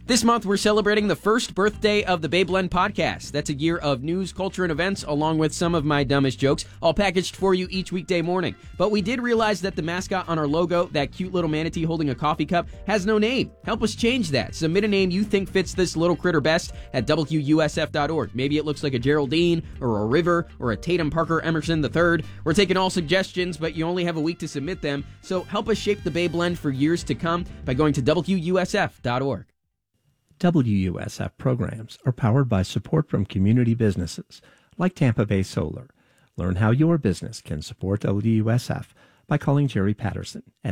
This month, we're celebrating the first birthday of the Bay Blend podcast. That's a year of news, culture, and events, along with some of my dumbest jokes, all packaged for you each weekday morning. But we did realize that the mascot on our logo, that cute little manatee holding a coffee cup, has no name. Help us change that. Submit a name you think fits this little critter best at WUSF.org. Maybe it looks like a Geraldine, or a River, or a Tatum Parker Emerson III. We're taking all suggestions, but you only have a week to submit them. So help us shape the Bay Blend for years to come by going to WUSF.org. WUSF programs are powered by support from community businesses like Tampa Bay Solar. Learn how your business can support WUSF by calling Jerry Patterson at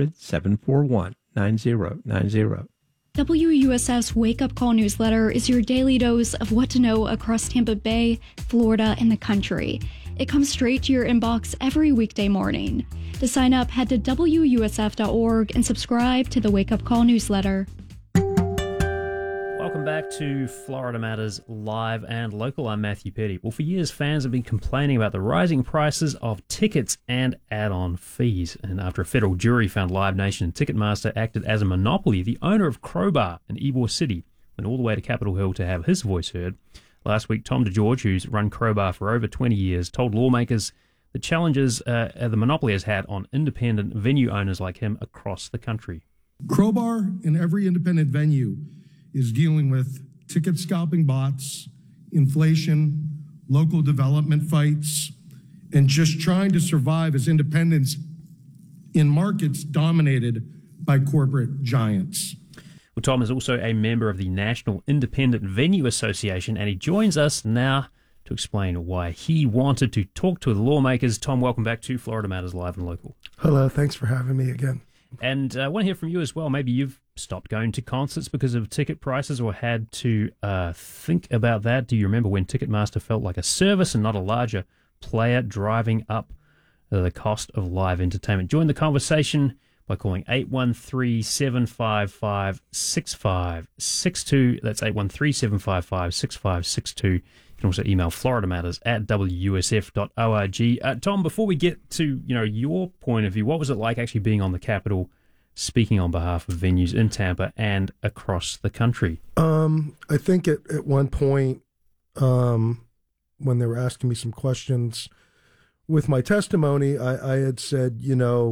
800-741-9090. WUSF's Wake Up Call newsletter is your daily dose of what to know across Tampa Bay, Florida, and the country. It comes straight to your inbox every weekday morning. To sign up, head to WUSF.org and subscribe to the Wake Up Call newsletter. Welcome back to Florida Matters Live and Local. I'm Matthew Petty. Well, for years, fans have been complaining about the rising prices of tickets and add-on fees. And after a federal jury found Live Nation and Ticketmaster acted as a monopoly, the owner of Crowbar in Ybor City went all the way to Capitol Hill to have his voice heard. Last week, Tom DeGeorge, who's run Crowbar for over 20 years, told lawmakers the challenges the monopoly has had on independent venue owners like him across the country. Crowbar in every independent venue is dealing with ticket scalping bots, inflation, local development fights, and just trying to survive as independents in markets dominated by corporate giants. Well, Tom is also a member of the National Independent Venue Association, and he joins us now to explain why he wanted to talk to the lawmakers. Tom, welcome back to Florida Matters Live and Local. Hello, thanks for having me again. And I want to hear from you as well. Maybe you've stopped going to concerts because of ticket prices or had to think about that. Do you remember when Ticketmaster felt like a service and not a larger player driving up the cost of live entertainment? Join the conversation by calling 813-755-6562. That's 813-755-6562. You can also email floridamatters@wusf.org. Tom, before we get to your point of view, what was it like actually being on the Capitol, speaking on behalf of venues in Tampa and across the country? I think at one point, when they were asking me some questions with my testimony, I had said,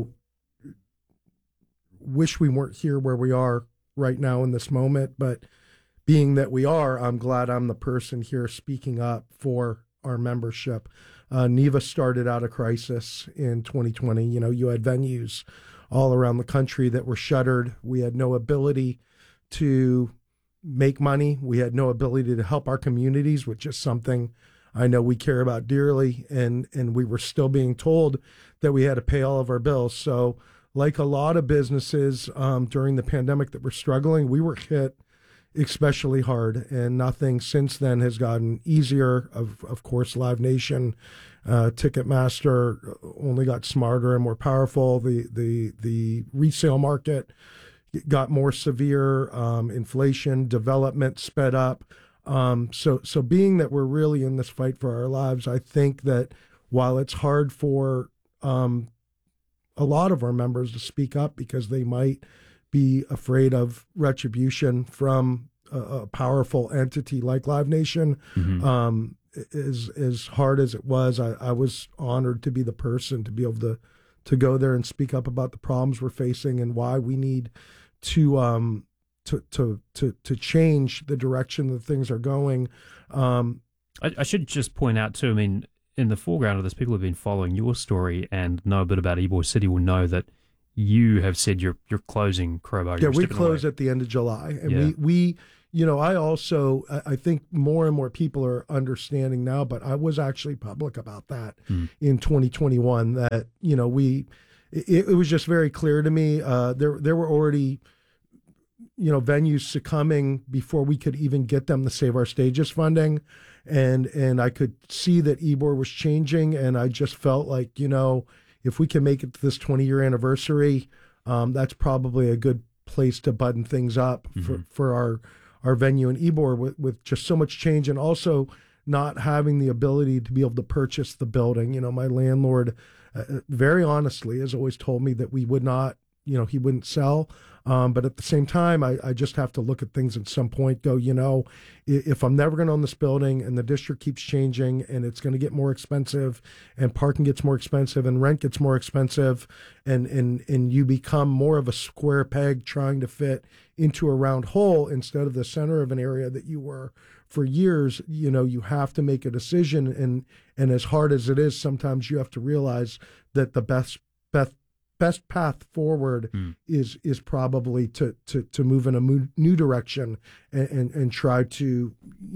wish we weren't here where we are right now in this moment, but being that we are, I'm glad I'm the person here speaking up for our membership. NEVA started out a crisis in 2020. You had venues all around the country that were shuttered. We had no ability to make money. We had no ability to help our communities, which is something I know we care about dearly. And we were still being told that we had to pay all of our bills. So like a lot of businesses during the pandemic that were struggling, we were hit especially hard, and nothing since then has gotten easier. Of course, Live Nation, Ticketmaster only got smarter and more powerful. The resale market got more severe. Inflation, development sped up. So being that we're really in this fight for our lives, I think that while it's hard for a lot of our members to speak up because they might be afraid of retribution from a powerful entity like Live Nation. Mm-hmm. As hard as it was, I was honored to be the person to be able to go there and speak up about the problems we're facing and why we need to change the direction that things are going. I should just point out too, in the foreground of this, people who have been following your story and know a bit about Ybor City will know that you have said you're closing Crowbar. Yeah, we close at the end of July. And we I also, I think more and more people are understanding now, but I was actually public about that in 2021 that, it was just very clear to me. There were already, venues succumbing before we could even get them the Save Our Stages funding. And I could see that Ybor was changing. And I just felt like, if we can make it to this 20-year anniversary, that's probably a good place to button things up for our venue in Ybor with just so much change, and also not having the ability to be able to purchase the building. My landlord, very honestly, has always told me that we would not, he wouldn't sell. But at the same time, I just have to look at things at some point, go, if I'm never going to own this building and the district keeps changing and it's going to get more expensive and parking gets more expensive and rent gets more expensive and you become more of a square peg trying to fit into a round hole instead of the center of an area that you were for years, you have to make a decision. And as hard as it is, sometimes you have to realize that the best path forward is probably to move in a new direction and try to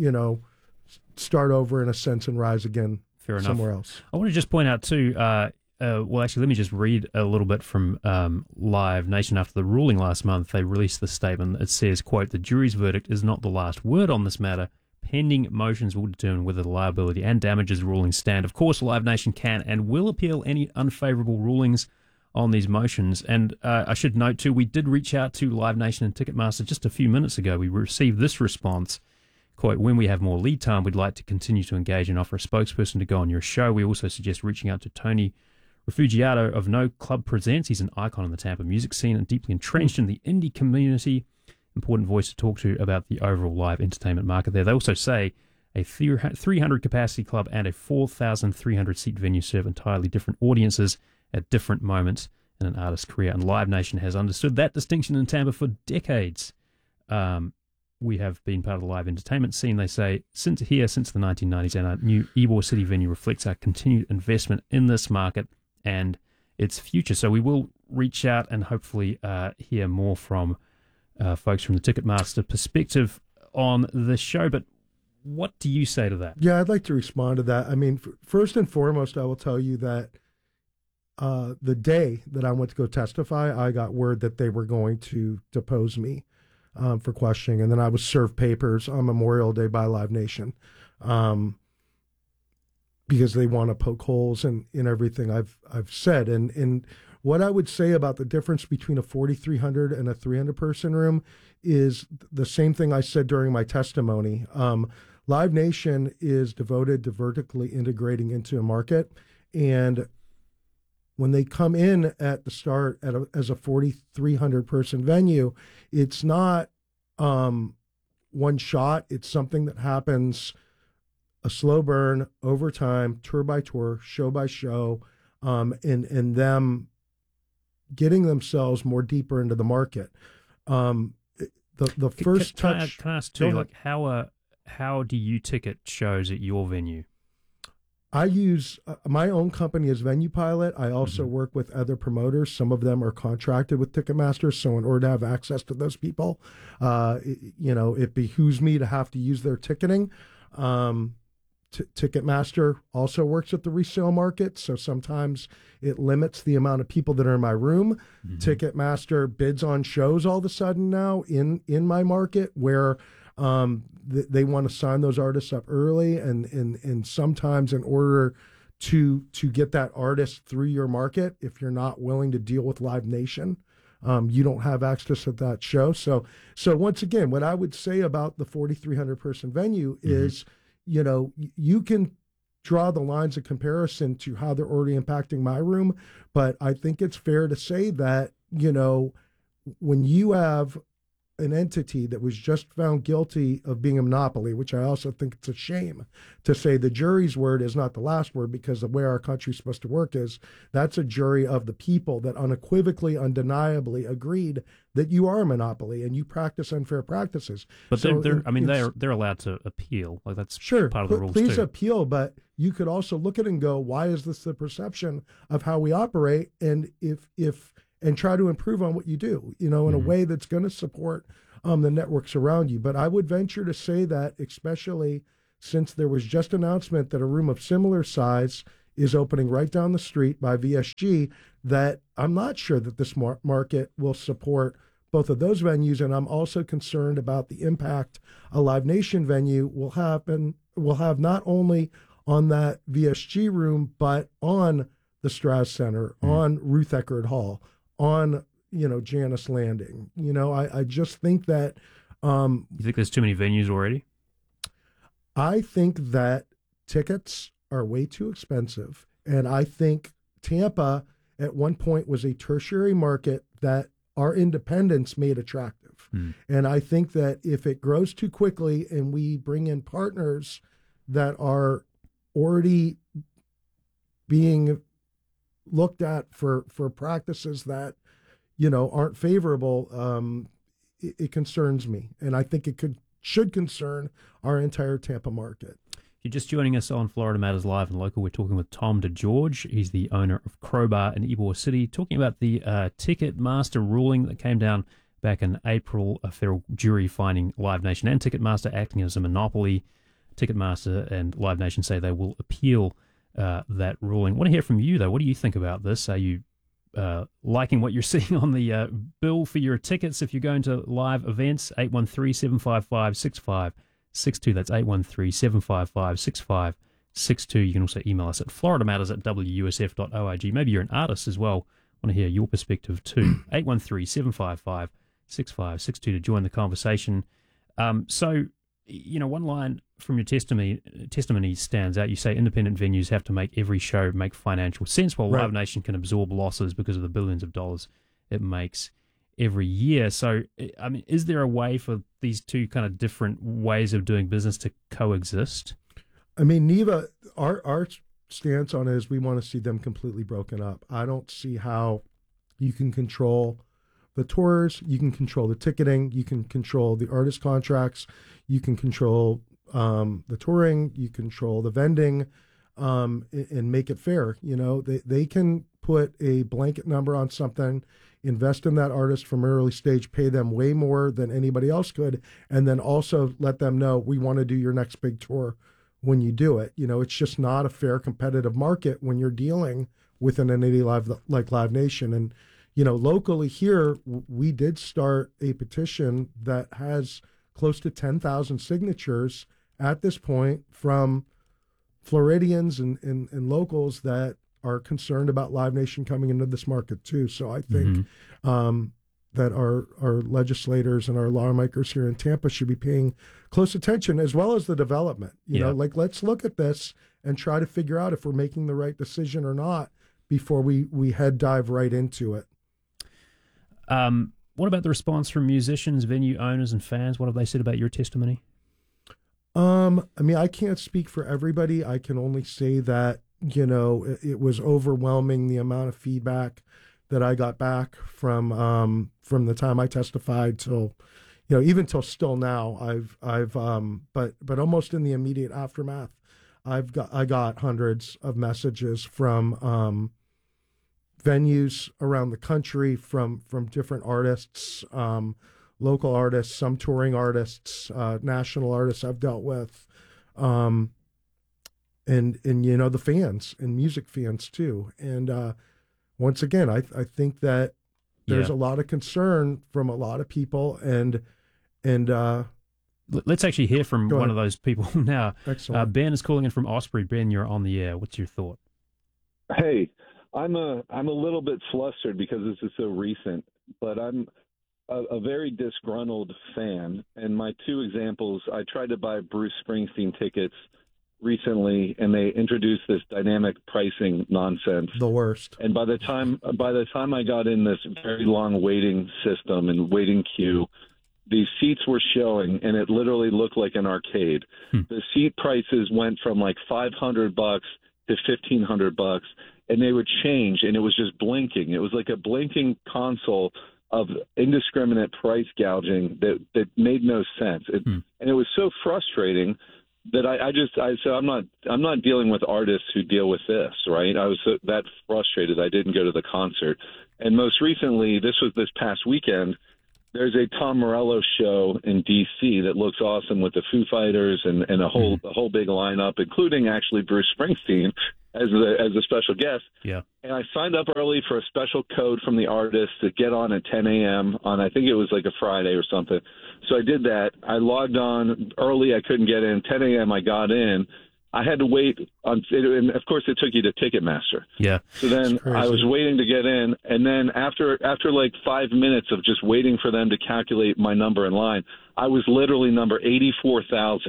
start over in a sense and rise again somewhere else. I want to just point out too. Actually, let me just read a little bit from Live Nation. After the ruling last month, they released the statement. It says, quote, "The jury's verdict is not the last word on this matter. Pending motions will determine whether the liability and damages rulings stand. Of course, Live Nation can and will appeal any unfavorable rulings on these motions." And I should note, too, we did reach out to Live Nation and Ticketmaster just a few minutes ago. We received this response, quote, "When we have more lead time, we'd like to continue to engage and offer a spokesperson to go on your show. We also suggest reaching out to Tony Refugiato of No Club Presents. He's an icon in the Tampa music scene and deeply entrenched in the indie community. Important voice to talk to about the overall live entertainment market there." They also say a 300 capacity club and a 4,300 seat venue serve entirely different audiences at different moments in an artist's career. And Live Nation has understood that distinction in Tampa for decades. We have been part of the live entertainment scene, they say, since the 1990s, and our new Ybor City venue reflects our continued investment in this market and its future. So we will reach out and hopefully hear more from folks from the Ticketmaster perspective on the show. But what do you say to that? Yeah, I'd like to respond to that. I mean, first and foremost, I will tell you that the day that I went to go testify, I got word that they were going to depose me for questioning, and then I was served papers on Memorial Day by Live Nation because they want to poke holes in everything I've said. And what I would say about the difference between a 4,300 and a 300 person room is the same thing I said during my testimony. Live Nation is devoted to vertically integrating into a market, and when they come in at the start as a 4,300 person venue, it's not one shot. It's something that happens a slow burn over time, tour by tour, show by show, and them getting themselves more deeper into the market. The first touch. Can I ask too, like how do you ticket shows at your venue? I use my own company as Venue Pilot. I also work with other promoters. Some of them are contracted with Ticketmaster. So in order to have access to those people, it behooves me to have to use their ticketing. Ticketmaster also works with the resale market. So sometimes it limits the amount of people that are in my room. Ticketmaster bids on shows all of a sudden now in my market where they want to sign those artists up early, and sometimes in order to get that artist through your market, if you're not willing to deal with Live Nation, you don't have access to that show. So once again, what I would say about the 4,300 person venue is, you can draw the lines of comparison to how they're already impacting my room, but I think it's fair to say that, when you have an entity that was just found guilty of being a monopoly, which I also think it's a shame to say the jury's word is not the last word, because the way our country's supposed to work is that's a jury of the people that unequivocally, undeniably agreed that you are a monopoly and you practice unfair practices. But they're allowed to appeal. Like that's sure, part of the rules please too. appeal, but you could also look at it and go, why is this the perception of how we operate? And and try to improve on what you do, in a way that's going to support the networks around you. But I would venture to say that, especially since there was just announcement that a room of similar size is opening right down the street by VSG, that I'm not sure that this market will support both of those venues. And I'm also concerned about the impact a Live Nation venue will have not only on that VSG room, but on the Strass Center, on Ruth Eckerd Hall, on Janice Landing. I just think that you think there's too many venues already? I think that tickets are way too expensive, and I think Tampa at one point was a tertiary market that our independents made attractive. And I think that if it grows too quickly and we bring in partners that are already being looked at for practices that, aren't favorable, it concerns me. And I think it should concern our entire Tampa market. If you're just joining us on Florida Matters Live and Local, we're talking with Tom DeGeorge. He's the owner of Crowbar in Ybor City, talking about the Ticketmaster ruling that came down back in April, a federal jury finding Live Nation and Ticketmaster acting as a monopoly. Ticketmaster and Live Nation say they will appeal that ruling. I want to hear from you, though. What do you think about this? Are you liking what you're seeing on the bill for your tickets if you're going to live events? 813-755-6562. That's 813-755-6562. You can also email us at floridamatters@wusf.org. Maybe you're an artist as well. I want to hear your perspective too. 813-755-6562 to join the conversation. So, one line from your testimony stands out. You say independent venues have to make every show make financial sense, while Live Nation can absorb losses because of the billions of dollars it makes every year. So, I mean, is there a way for these two kind of different ways of doing business to coexist? I mean, Neva, our stance on it is we want to see them completely broken up. I don't see how you can control the tours, you can control the ticketing, you can control the artist contracts, you can control the touring, you control the vending, and make it fair. They can put a blanket number on something, invest in that artist from early stage, pay them way more than anybody else could, and then also let them know we want to do your next big tour when you do it. It's just not a fair competitive market when you're dealing with an entity like Live Nation. And locally here, we did start a petition that has close to 10,000 signatures at this point from Floridians and locals that are concerned about Live Nation coming into this market too. So I think that our legislators and our lawmakers here in Tampa should be paying close attention, as well as the development. Let's look at this and try to figure out if we're making the right decision or not before we dive right into it. What about the response from musicians, venue owners, and fans? What have they said about your testimony? I can't speak for everybody. I can only say that, it was overwhelming, the amount of feedback that I got back from the time I testified till, even till still now. But almost in the immediate aftermath, I got hundreds of messages from venues around the country, from different artists, local artists, some touring artists, national artists I've dealt with, and the fans and music fans too. And once again, I think that there's a lot of concern from a lot of people, and let's actually hear from one of those people now. Excellent. Ben is calling in from Osprey. Ben, you're on the air. What's your thought? Hey, I'm a little bit flustered because this is so recent, but I'm a very disgruntled fan. And my two examples, I tried to buy Bruce Springsteen tickets recently, and they introduced this dynamic pricing nonsense. The worst. And by the time I got in this very long waiting system and waiting queue, these seats were showing, and it literally looked like an arcade. The seat prices went from like $500 to $1,500, and they would change, and it was just blinking. It was like a blinking console of indiscriminate price gouging that made no sense. And it was so frustrating that I said, I'm not dealing with artists who deal with this, right? I was that frustrated I didn't go to the concert. And most recently, this was this past weekend, there's a Tom Morello show in D.C. that looks awesome with the Foo Fighters and a whole big lineup, including actually Bruce Springsteen as a special guest. Yeah. And I signed up early for a special code from the artist to get on at 10 a.m. on, I think it was like a Friday or something. So I did that. I logged on early. I couldn't get in. 10 a.m. I got in. I had to wait on, and of course it took you to Ticketmaster. Yeah. So then I was waiting to get in, and then after like 5 minutes of just waiting for them to calculate my number in line, I was literally number 84,000.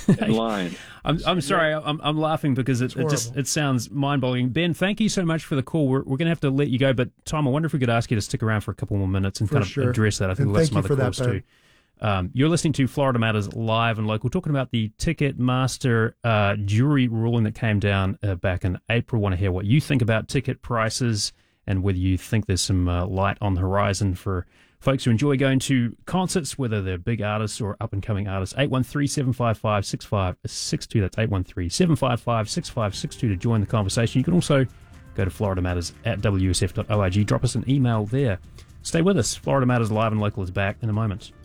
in line. I'm sorry. I'm laughing because it sounds mind-boggling. Ben, thank you so much for the call. We're going to have to let you go, but Tom, I wonder if we could ask you to stick around for a couple more minutes and address that. I think we'll have some other calls too. You're listening to Florida Matters live and local, talking about the Ticketmaster jury ruling that came down back in April. Want to hear what you think about ticket prices and whether you think there's some light on the horizon for folks who enjoy going to concerts, whether they're big artists or up-and-coming artists. 813-755-6562. That's 813-755-6562 to join the conversation. You can also go to floridamatters@wsf.org. Drop us an email there. Stay with us. Florida Matters live and local is back in a moment.